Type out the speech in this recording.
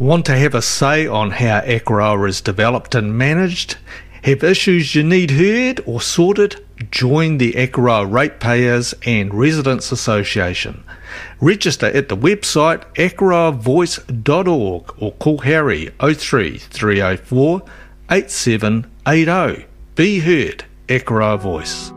Want to have a say on how Akaroa is developed and managed? Have issues you need heard or sorted? Join the Akaroa Ratepayers and Residents Association. Register at the website akaroavoice.org or call Harry 03 304 8780. Be heard, Akaroa Voice.